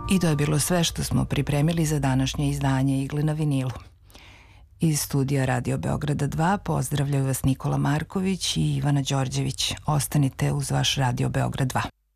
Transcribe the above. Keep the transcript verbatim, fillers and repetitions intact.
I to je bilo sve što smo pripremili za današnje izdanje Igle na vinilu. Iz studija Radio Beograda dva pozdravljaju vas Nikola Marković i Ivana Đorđević. Ostanite uz vaš Radio Beograd dva.